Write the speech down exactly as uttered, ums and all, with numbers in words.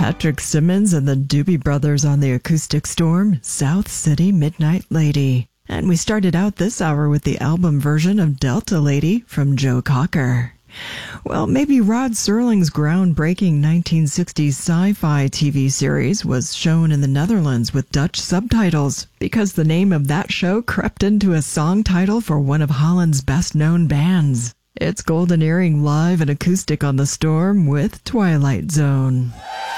Patrick Simmons and the Doobie Brothers on the Acoustic Storm, South City Midnight Lady. And we started out this hour with the album version of Delta Lady from Joe Cocker. Well, maybe Rod Serling's groundbreaking nineteen sixties sci-fi T V series was shown in the Netherlands with Dutch subtitles because the name of that show crept into a song title for one of Holland's best-known bands. It's Golden Earring live and acoustic on the Storm with Twilight Zone.